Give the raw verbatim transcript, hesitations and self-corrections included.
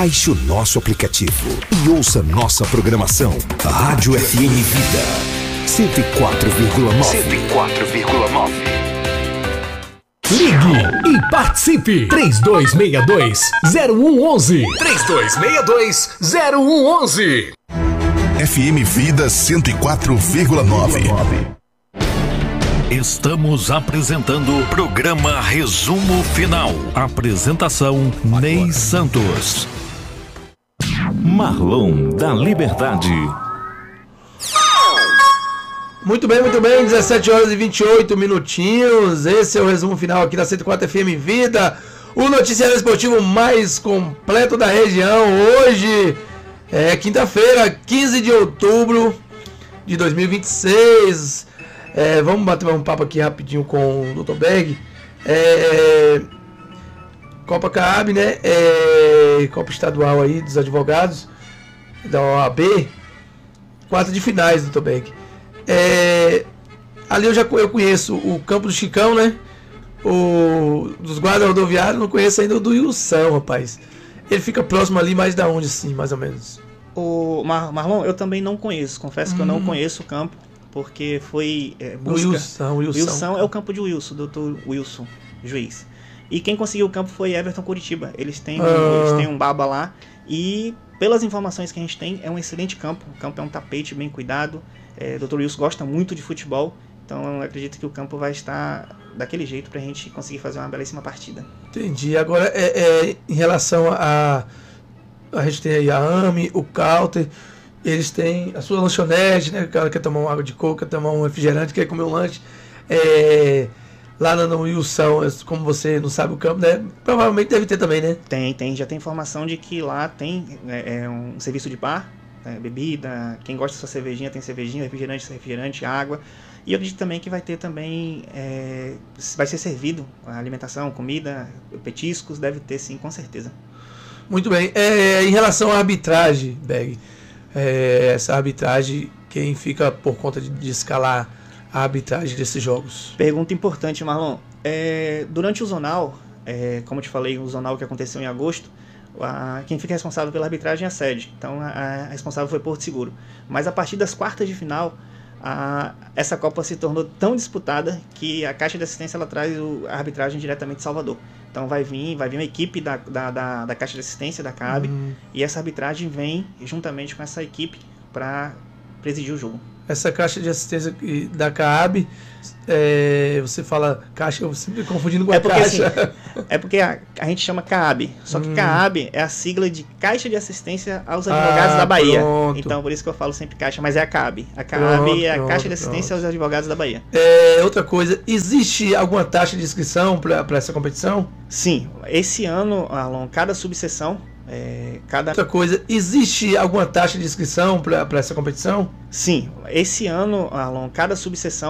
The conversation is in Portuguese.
Baixe o nosso aplicativo e ouça nossa programação. Rádio F M Vida cento e quatro vírgula nove. cento e quatro vírgula nove. Ligue e participe. três dois seis dois, zero um um um. três dois seis dois, zero um um um. F M Vida cento e quatro vírgula nove. Estamos apresentando o programa Resumo Final. Apresentação Ney Santos. Marlon da Liberdade. Muito bem, muito bem, dezessete horas e vinte e oito minutinhos. Esse é o resumo final aqui da cento e quatro F M Vida, o noticiário esportivo mais completo da região. Hoje é quinta-feira, quinze de outubro de dois mil e vinte e seis. É, vamos bater um papo aqui rapidinho com o doutor Berg. É, Copa Caab, né? É, Copa Estadual aí dos advogados da O A B. Quarta de finais, doutor Berg. É, ali eu já eu conheço o campo do Chicão, né? O dos guardas rodoviários, não conheço ainda o do Wilson, rapaz. Ele fica próximo ali, mais da onde, assim, mais ou menos? O Mar Marlon, eu também não conheço. Confesso hum. que eu não conheço o campo, porque foi é, busca... Wilson, Wilson. Wilson é o campo de Wilson, doutor Wilson, juiz. E quem conseguiu o campo foi Everton Curitiba. Eles têm, um, ah. eles têm um baba lá. E pelas informações que a gente tem, é um excelente campo. O campo é um tapete bem cuidado. É, doutor Wilson gosta muito de futebol. Então eu acredito que o campo vai estar daquele jeito pra gente conseguir fazer uma belíssima partida. Entendi. Agora, é, é, em relação a... A gente tem aí a AME, o Cauter... Eles têm a sua lanchonete, né? O cara quer tomar uma água de coco, quer tomar um refrigerante, quer comer um lanche. É, lá no Wilson, como você não sabe o campo, né? Provavelmente deve ter também, né? Tem, tem. Já tem informação de que lá tem é, é um serviço de bar, é, bebida. Quem gosta dessa cervejinha tem cervejinha, refrigerante, refrigerante, água. E eu acredito também que vai ter também, é, vai ser servido a alimentação, comida, petiscos, deve ter sim, com certeza. Muito bem. É, em relação à arbitragem, Berg, É, essa arbitragem, quem fica por conta de, de escalar a arbitragem desses jogos? Pergunta importante, Marlon. É, durante o zonal, é, como eu te falei, o zonal que aconteceu em agosto, a, quem fica responsável pela arbitragem é a sede. Então a, a responsável foi Porto Seguro. Mas a partir das quartas de final, a, essa Copa se tornou tão disputada que a Caixa de Assistência ela traz o, a arbitragem diretamente de Salvador. Então vai vir, vai vir uma equipe da, da, da, da Caixa de Assistência, da Caab, uhum. E essa arbitragem vem juntamente com essa equipe para presidir o jogo. Essa Caixa de Assistência da Caab, é, você fala Caixa, eu sempre confundindo com a é porque, Caixa. Assim, é porque a, a gente chama Caab, só que hum. Caab é a sigla de Caixa de Assistência aos Advogados ah, da Bahia. Pronto. Então por isso que eu falo sempre Caixa, mas é a Caab. A Caab pronto, é a pronto, Caixa de Assistência pronto. aos Advogados da Bahia. É, outra coisa, existe alguma taxa de inscrição para essa competição? Sim, esse ano, Arlon, cada subseção, é, cada... Outra coisa, existe alguma taxa de inscrição para essa competição? Sim, esse ano, Arlon, cada subseção